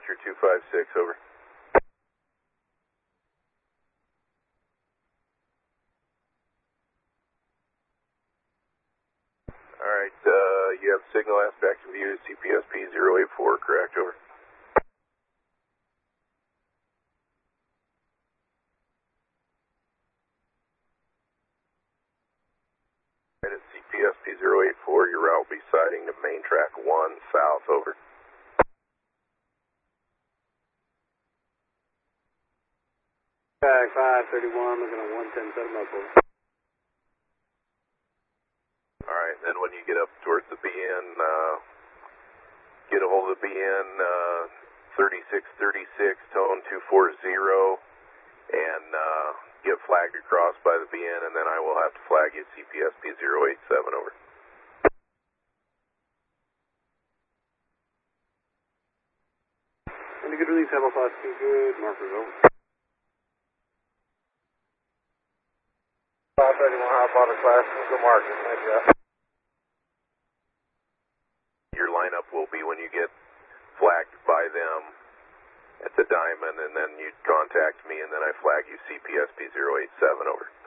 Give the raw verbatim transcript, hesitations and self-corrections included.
Vector two five six, over. Alright, uh, you have signal aspect of view, C P S P zero eight four, correct, over. Right at C P S P zero eight four, your route will be siding to main track one, south, over. Track five thirty-one, looking at one ten seven up, over. Alright, then when you get up towards the B N, uh, get a hold of the B N, uh, thirty-six thirty-six, tone two four zero, and, uh, get flagged across by the B N, and then I will have to flag you C P S P zero eight seven, over. Any good release, Apple five two good, markers, over. five thirty-one, hot water class, good markers, thank you. Your lineup will be when you get flagged by them at the diamond, and then you contact me, and then I flag you C P S P zero eight seven, over.